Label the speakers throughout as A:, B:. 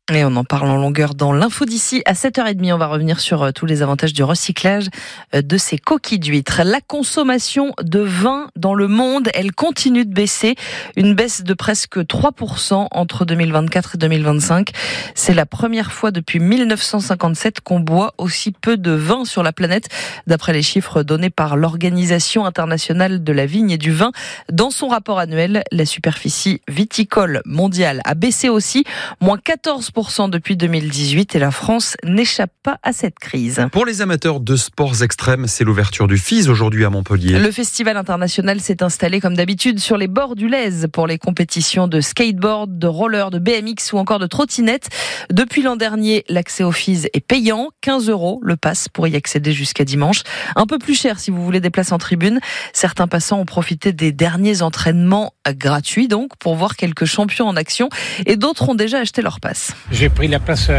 A: Et on en parle en longueur dans l'info d'ici à 7h30. On va revenir sur tous les avantages du recyclage de ces coquilles d'huîtres. La consommation de vin dans le monde, elle continue de baisser. Une baisse de presque 3% entre 2024 et 2025. C'est la première fois depuis 1957 qu'on boit aussi peu de vin sur la planète, d'après les chiffres donnés par l'Organisation internationale de la vigne et du vin. Dans son rapport annuel, la superficie viticole mondiale a baissé aussi, moins 14% depuis 2018, et la France n'échappe pas à cette crise.
B: Pour les amateurs de sports extrêmes, c'est l'ouverture du FIS aujourd'hui à Montpellier.
A: Le festival international s'est installé comme d'habitude sur les bords du Lèze pour les compétitions de skateboard, de roller, de BMX ou encore de trottinette. Depuis l'an dernier, l'accès au FIS est payant, 15 € le pass pour y accéder jusqu'à dimanche. Un peu plus cher si vous voulez des places en tribune. Certains passants ont profité des derniers entraînements gratuits donc pour voir quelques champions en action, et d'autres ont déjà acheté leur pass.
C: J'ai pris la place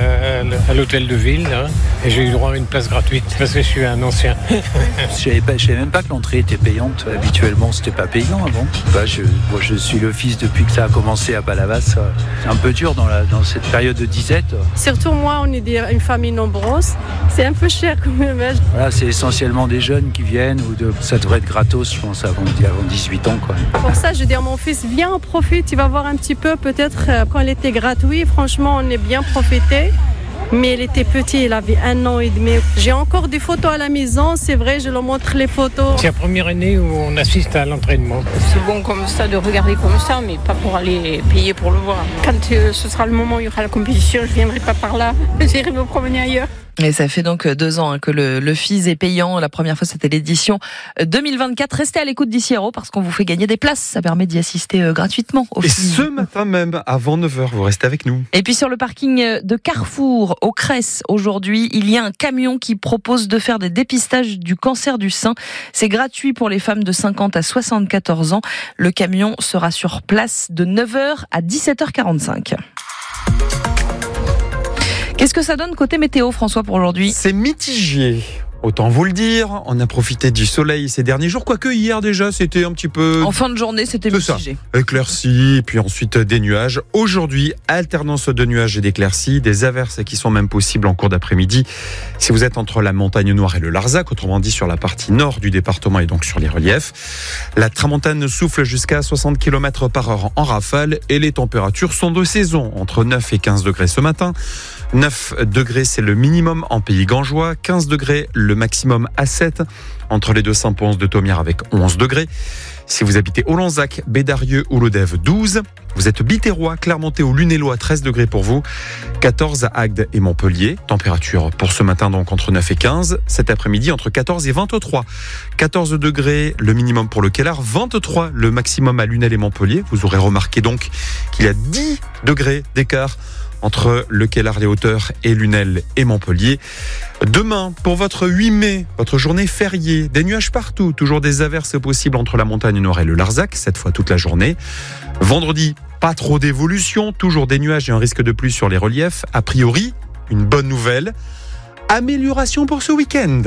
C: à l'hôtel de ville là, et j'ai eu droit à une place gratuite parce que je suis un ancien.
D: Je savais même pas que l'entrée était payante. Habituellement, c'était pas payant avant. Je suis le fils depuis que ça a commencé à Palavas. C'est un peu dur dans cette période de disette.
E: Surtout moi, on est une famille nombreuse. C'est un peu cher quand même.
D: Voilà, c'est essentiellement des jeunes qui viennent. Ça devrait être gratos, je pense, avant 18 ans. Quoi.
E: Pour ça, je dis à mon fils, viens, profite. Tu vas voir un petit peu, peut-être quand il était gratuit. Franchement, on est bien profité. Mais il était petit, il avait 1 an et demi. J'ai encore des photos à la maison, c'est vrai, je leur montre les photos.
C: C'est la première année où on assiste à l'entraînement.
F: C'est bon comme ça de regarder comme ça, mais pas pour aller payer pour le voir. Quand ce sera le moment où il y aura la compétition, je ne viendrai pas par là, j'irai me promener ailleurs.
A: Et ça fait donc 2 ans que le FIS est payant. La première fois, c'était l'édition 2024. Restez à l'écoute d'ici Héros parce qu'on vous fait gagner des places. Ça permet d'y assister gratuitement au FIS.
B: Et ce matin même, avant 9h, vous restez avec nous.
A: Et puis sur le parking de Carrefour, au Cress, aujourd'hui, il y a un camion qui propose de faire des dépistages du cancer du sein. C'est gratuit pour les femmes de 50 à 74 ans. Le camion sera sur place de 9h à 17h45. Qu'est-ce que ça donne côté météo, François, pour aujourd'hui ?
B: C'est mitigé. Autant vous le dire, on a profité du soleil ces derniers jours, quoique hier déjà c'était un petit peu...
A: En fin de journée, c'était mitigé.
B: Éclaircies, puis ensuite des nuages. Aujourd'hui, alternance de nuages et d'éclaircies, des averses qui sont même possibles en cours d'après-midi. Si vous êtes entre la Montagne Noire et le Larzac, autrement dit sur la partie nord du département et donc sur les reliefs, la tramontane souffle jusqu'à 60 km/h en rafale et les températures sont de saison, entre 9 et 15 degrés ce matin. 9 degrés, c'est le minimum en Pays Gangeois, 15 degrés le maximum à 7, entre les deux Saint-Pons de Thomières avec 11 degrés. Si vous habitez Olonzac, Bédarieux ou Lodève, 12. Vous êtes Biterrois, Clermontais ou Lunélois, 13 degrés pour vous. 14 à Agde et Montpellier. Température pour ce matin donc entre 9 et 15. Cet après-midi entre 14 et 23. 14 degrés le minimum pour le Kellar, 23 le maximum à Lunel et Montpellier. Vous aurez remarqué donc qu'il y a 10 degrés d'écart entre le Kellar, les Hauteurs et Lunel et Montpellier. Demain, pour votre 8 mai, votre journée fériée, des nuages partout, toujours des averses possibles entre la Montagne Noire et le Larzac, cette fois toute la journée. Vendredi, pas trop d'évolution, toujours des nuages et un risque de pluie sur les reliefs. A priori, une bonne nouvelle, amélioration pour ce week-end.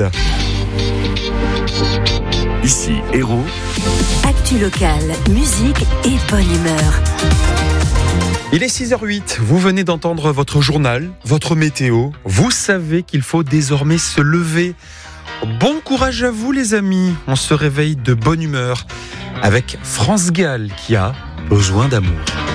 G: Ici, Héros.
H: Actu locale, musique et bonne humeur.
B: Il est 6h08, vous venez d'entendre votre journal, votre météo. Vous savez qu'il faut désormais se lever. Bon courage à vous les amis, on se réveille de bonne humeur avec France Gall qui a besoin d'amour.